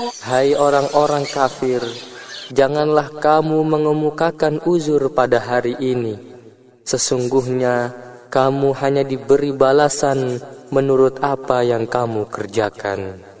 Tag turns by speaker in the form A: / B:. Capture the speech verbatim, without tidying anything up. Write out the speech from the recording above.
A: Hai orang-orang kafir, janganlah kamu mengemukakan uzur pada hari ini. Sesungguhnya kamu hanya diberi balasan menurut apa yang kamu kerjakan.